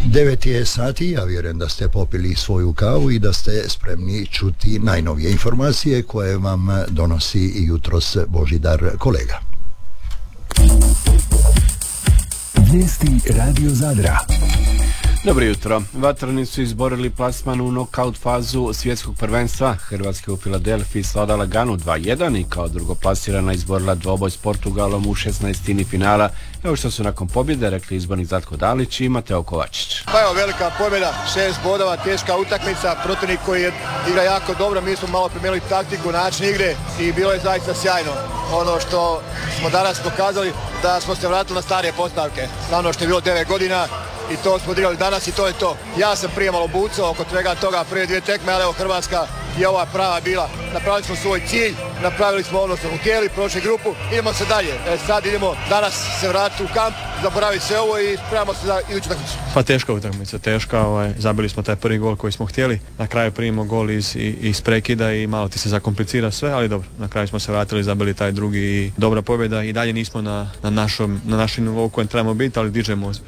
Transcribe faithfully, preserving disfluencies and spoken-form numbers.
devet je sati, ja vjerujem da ste popili svoju kavu i da ste spremni čuti najnovije informacije koje vam donosi jutros Božidar kolega. Vijesti Radio Zadra. Dobro jutro. Vatreni su izborili plasman u nokaut fazu svjetskog prvenstva. Hrvatska u Filadelfiji slavila Ganu dva jedan i kao drugoplasirana izborila dvoboj s Portugalom u šesnaestini finala. Evo što su nakon pobjede rekli izbornik Zlatko Dalić i Mateo Kovačić. Pa evo, velika pobjeda, šest bodova, teška utakmica, protivnik koji je igra jako dobro, mi smo malo promijenili taktiku, način igre i bilo je zaista sjajno. Ono što smo danas pokazali da smo se vratili na starije postavke, ono što je bilo devet godina i to smo odigrali danas i to je to. Ja sam prije malo bucao oko svega toga prije dvije tekme, ali evo Hrvatska je ova prava bila. Napravili smo svoj cilj, napravili smo ono što smo htjeli, prošli grupu, idemo se dalje. E, sad idemo danas se vratiti u kamp, zaboraviti sve ovo i spremamo se za iduću utakmicu. Pa teška utakmica, teška, ovaj, zabili smo taj prvi gol koji smo htjeli, na kraju primimo gol iz, iz prekida i malo ti se zakomplicira sve, ali dobro, na kraju smo se vratili, zabili taj drugi i dobra pobjeda i dalje nismo na, na, našom, na našem nivou kojem trebamo biti, ali dižemo